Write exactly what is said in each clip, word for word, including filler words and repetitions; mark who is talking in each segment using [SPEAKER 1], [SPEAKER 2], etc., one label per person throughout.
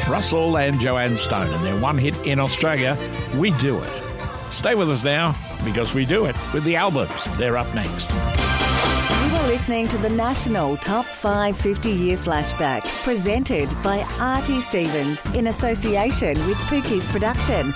[SPEAKER 1] Russell and Joanne Stone and their one hit in Australia, We Do It. Stay with us now, because we do it with the albums. They're up next.
[SPEAKER 2] You are listening to the National Top five fifty-Year Flashback, presented by Artie Stevens in association with Pookie's Production.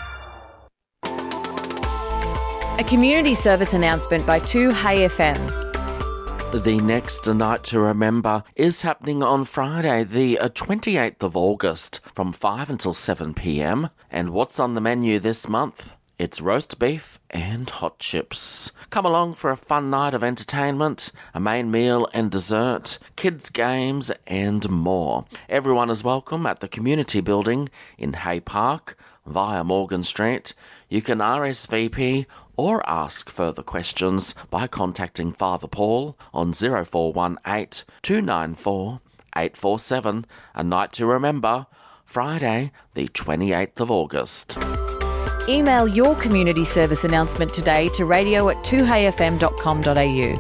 [SPEAKER 3] A community service announcement by two Hey F M.
[SPEAKER 4] The next Night to Remember is happening on Friday, the twenty-eighth of August, from five until seven p.m. And what's on the menu this month? It's roast beef and hot chips. Come along for a fun night of entertainment, a main meal and dessert, kids' games and more. Everyone is welcome at the Community Building in Hay Park via Morgan Street. You can R S V P or ask further questions by contacting Father Paul on zero four one eight, two nine four, eight four seven. A night to remember, Friday the twenty-eighth of August.
[SPEAKER 3] Email your community service announcement today to radio at two hey f m dot com dot a u.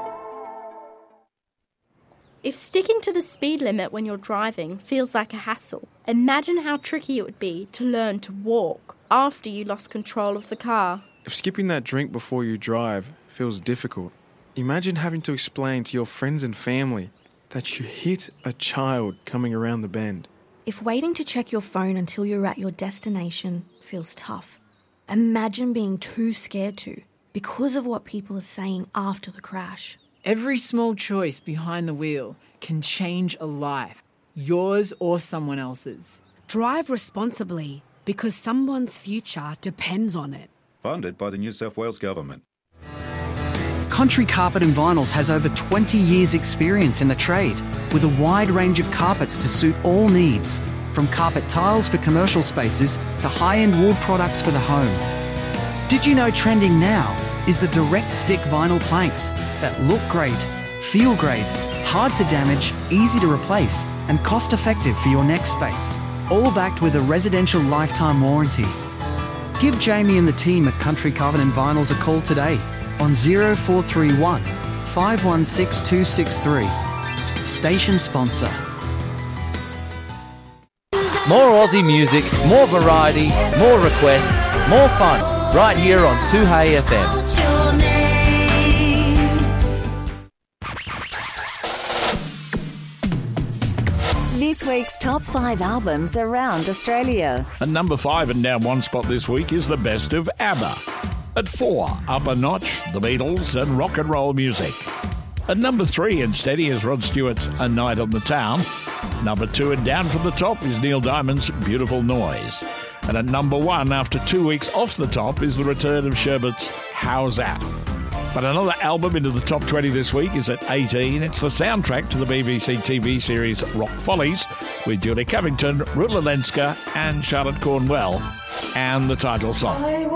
[SPEAKER 5] If sticking to the speed limit when you're driving feels like a hassle, imagine how tricky it would be to learn to walk after you lost control of the car.
[SPEAKER 6] If skipping that drink before you drive feels difficult, imagine having to explain to your friends and family that you hit a child coming around the bend.
[SPEAKER 7] If waiting to check your phone until you're at your destination feels tough, imagine being too scared to because of what people are saying after the crash.
[SPEAKER 8] Every small choice behind the wheel can change a life, yours or someone else's.
[SPEAKER 9] Drive responsibly because someone's future depends on it.
[SPEAKER 10] Funded by the New South Wales Government.
[SPEAKER 11] Country Carpet and Vinyls has over twenty years experience in the trade, with a wide range of carpets to suit all needs, from carpet tiles for commercial spaces to high-end wood products for the home. Did you know trending now is the direct stick vinyl planks that look great, feel great, hard to damage, easy to replace, and cost-effective for your next space, all backed with a residential lifetime warranty. Give Jamie and the team at Country Covenant Vinyls a call today on zero four three one, five one six, two six three. Station sponsor.
[SPEAKER 12] More Aussie music, more variety, more requests, more fun, right here on two Hey F M.
[SPEAKER 2] This week's top five albums around Australia.
[SPEAKER 1] At number five and down one spot this week is the best of ABBA. At four, up a notch, The Beatles and rock and roll music. At number three and steady is Rod Stewart's A Night on the Town. Number two and down from the top is Neil Diamond's Beautiful Noise. And at number one, after two weeks off the top, is the return of Sherbert's How's That? But another album into the top twenty this week is at eighteen. It's the soundtrack to the B B C T V series Rock Follies with Julie Covington, Ruth Lenska and Charlotte Cornwell, and the title song.